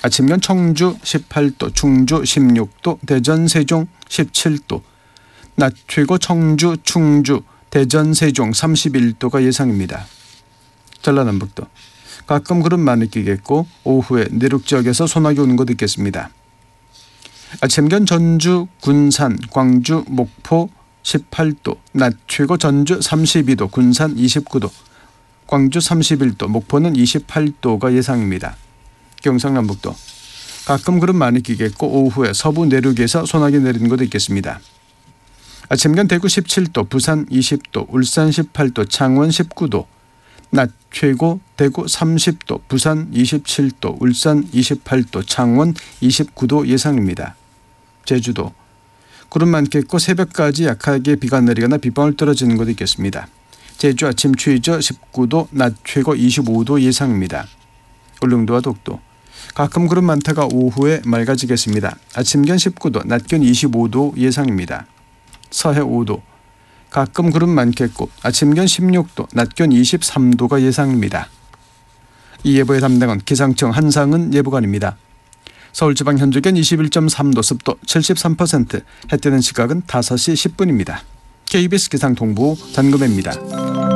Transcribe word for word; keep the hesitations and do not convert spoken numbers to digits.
아침 기온 청주 십팔 도, 충주 십육 도, 대전, 세종 십칠 도, 낮 최고 청주, 충주, 대전, 세종 삼십일 도가 예상입니다. 전라남북도 가끔 구름 많이 끼겠고 오후에 내륙 지역에서 소나기 오는 곳 있겠습니다. 아침 기온 전주, 군산, 광주, 목포 십팔 도, 낮 최고 전주 삼십이 도, 군산 이십구 도, 광주 삼십일 도, 목포는 이십팔 도가 예상입니다. 경상남북도 가끔 구름 많이 끼겠고 오후에 서부 내륙에서 소나기 내리는 곳도 있겠습니다. 아침 기온 대구 십칠 도, 부산 이십 도, 울산 십팔 도, 창원 십구 도, 낮 최고 대구 삼십 도, 부산 이십칠 도, 울산 이십팔 도, 창원 이십구 도 예상입니다. 제주도 구름 많겠고 새벽까지 약하게 비가 내리거나 빗방울 떨어지는 곳도 있겠습니다. 제주 아침 최저 십구 도, 낮 최고 이십오 도 예상입니다. 울릉도와 독도 가끔 구름 많다가 오후에 맑아지겠습니다. 아침 기온 십구 도, 낮 기온 이십오 도 예상입니다. 서해 오 도 가끔 구름 많겠고 아침 기온 십육 도, 낮 기온 이십삼 도가 예상입니다. 이 예보의 담당은 기상청 한상은 예보관입니다. 서울지방 현재 기온 이십일 점 삼 도, 습도 칠십삼 퍼센트, 해 뜨는 시각은 다섯 시 십 분입니다. 케이비에스 기상통보 전금혜입니다.